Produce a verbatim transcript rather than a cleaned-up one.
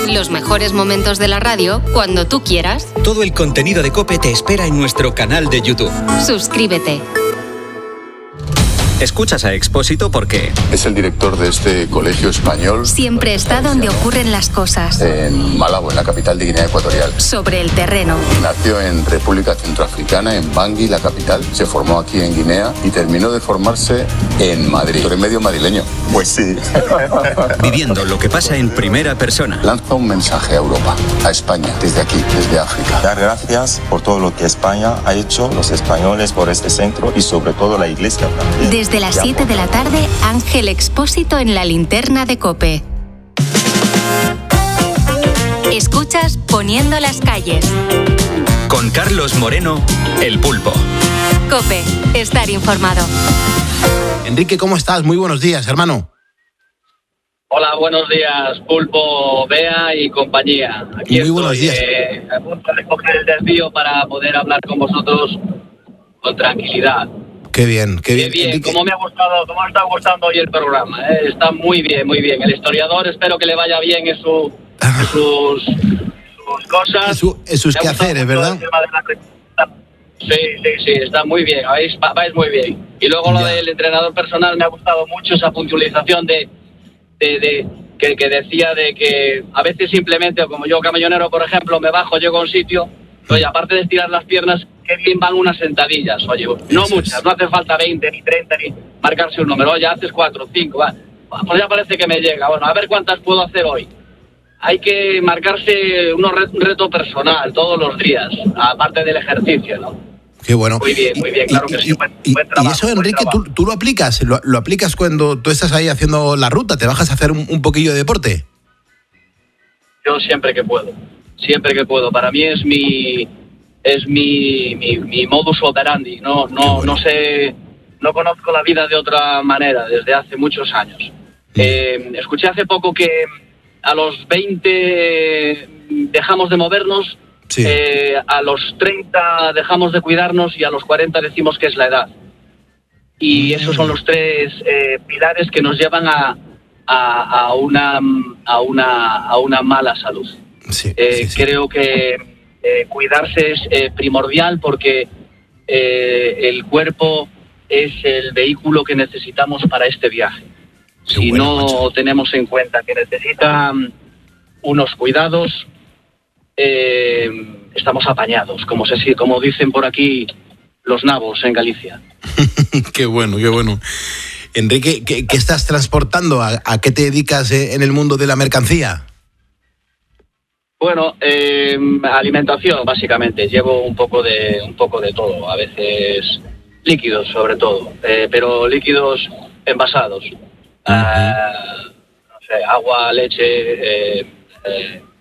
Los mejores momentos de la radio cuando tú quieras. Todo el contenido de COPE te espera en nuestro canal de YouTube. Suscríbete. Escuchas a Expósito porque es el director de este colegio español. Siempre está donde ocurren las cosas. En Malabo, en la capital de Guinea Ecuatorial. Sobre el terreno. Nació en República Centroafricana, en Bangui, la capital. Se formó aquí en Guinea y terminó de formarse en Madrid. ¿Tú eres medio madrileño? Pues sí. Viviendo lo que pasa en primera persona. Lanza un mensaje a Europa, a España, desde aquí, desde África. Dar gracias por todo lo que España ha hecho, los españoles, por este centro y sobre todo la Iglesia también. Desde las siete de la tarde, Ángel Expósito en la linterna de COPE. Escuchas Poniendo las calles. Con Carlos Moreno, El Pulpo. COPE, estar informado. Enrique, ¿cómo estás? Muy buenos días, hermano. Hola, buenos días, Pulpo, Bea y compañía. Aquí Muy estoy, buenos días. Eh, a punto de recoger el desvío para poder hablar con vosotros con tranquilidad. Qué bien, qué bien. Qué bien, Enrique, como me ha gustado, como me está gustando hoy el programa. ¿eh? Está muy bien, muy bien. El historiador, espero que le vaya bien en, su, en sus, sus cosas. En, su, en sus Me ha gustado quehaceres, mucho ¿verdad? el tema de la... Sí, sí, sí, está muy bien. Vais, vais muy bien. Y luego lo Ya. del entrenador personal, me ha gustado mucho esa puntualización de, de, de que, que decía de que a veces simplemente, como yo camionero, por ejemplo, me bajo, llego a un sitio, oye, aparte de estirar las piernas, qué bien van unas sentadillas, oye, no Eso muchas, es. no hace falta veinte, ni treinta, ni marcarse un número, oye, haces cuatro, cinco, va, pues ya parece que me llega, bueno, a ver cuántas puedo hacer hoy. Hay que marcarse unos re- un reto personal todos los días, aparte del ejercicio, ¿no? Qué bueno. Muy bien, muy bien, claro que sí, buen- y, buen y trabajo, eso, buen Enrique, ¿tú, trabajo. tú lo aplicas? ¿Lo, lo aplicas cuando tú estás ahí haciendo la ruta? ¿Te bajas a hacer un, un poquillo de deporte? Yo siempre que puedo, siempre que puedo. Para mí es mi es mi, mi, mi modus operandi. No no bueno. no sé, no conozco la vida de otra manera desde hace muchos años. Eh, escuché hace poco que a los veinte dejamos de movernos, Sí. eh, a los treinta dejamos de cuidarnos y a los cuarenta decimos que es la edad. Y esos son los tres eh, pilares que nos llevan a, a, a, una, a, una, a una mala salud. Sí, Eh, sí, sí. Creo que eh, cuidarse es eh, primordial porque eh, el cuerpo es el vehículo que necesitamos para este viaje. Qué Si bueno, no macho. tenemos en cuenta que necesita mm, unos cuidados, eh, estamos apañados, como, se, como dicen por aquí los nabos en Galicia. Qué bueno, qué bueno. Enrique, ¿qué, qué estás transportando? ¿A, a qué te dedicas eh, en el mundo de la mercancía? Bueno, eh, alimentación básicamente. Llevo un poco de un poco de todo. A veces líquidos, sobre todo, eh, pero líquidos envasados. Ah, no sé, agua, leche, eh, eh,